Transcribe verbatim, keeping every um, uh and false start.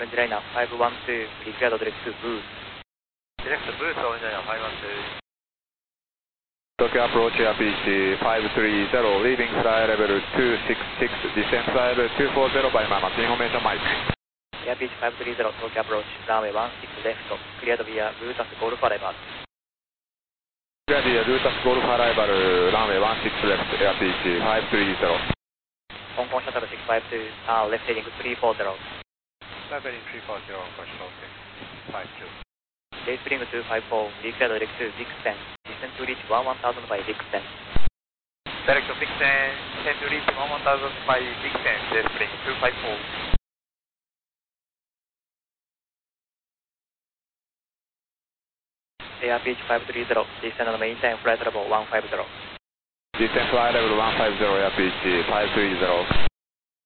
Orange Liner five one two, declared direct to boost. Direct to boost, Orange Liner five one two. Tokyo approach Air P C five three zero, leaving fly level two six six, descent fly level two four zero by Mamat, information Mike. Air P C five three zero, Tokyo approach, runway one six left, cleared via Lutas Golf arrival. Cleared via Lutas Golf arrival, runway one six left, Air P C five three zero. Hong Kong Shuttle six five two, uh, left heading three four zero. Left heading three four zero, control six five two. Dayspring two five four, declared direct to six ten, descent to reach one one thousand by six ten. Direct to six ten, descent to reach one one thousand by six ten, Dayspring two five four. Air P C five three zero, descend on maintain flight level one five zero. Descent fly level one five zero, Air P C five three zero.